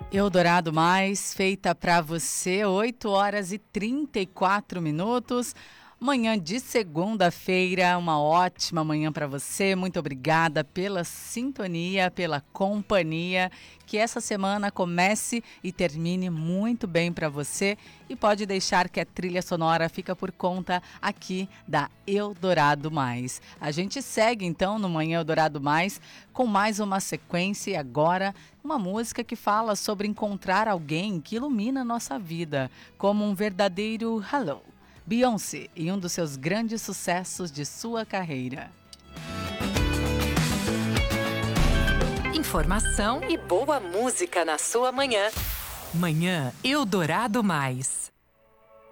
Eldorado Mais, feita para você, 8h34. Manhã de segunda-feira, uma ótima manhã para você. Muito obrigada pela sintonia, pela companhia. Que essa semana comece e termine muito bem para você. E pode deixar que a trilha sonora fica por conta aqui da Eldorado Mais. A gente segue então no Manhã Eldorado Mais com mais uma sequência e agora uma música que fala sobre encontrar alguém que ilumina a nossa vida como um verdadeiro hello. Beyoncé, em um dos seus grandes sucessos de sua carreira. Informação e boa música na sua manhã. Manhã Eldorado Mais.